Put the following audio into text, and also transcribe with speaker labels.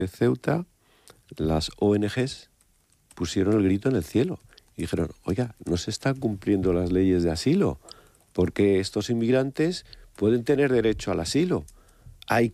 Speaker 1: de Ceuta, las ONGs pusieron el grito en el cielo y dijeron, oiga, no se están cumpliendo las leyes de asilo, porque estos inmigrantes pueden tener derecho al asilo. Hay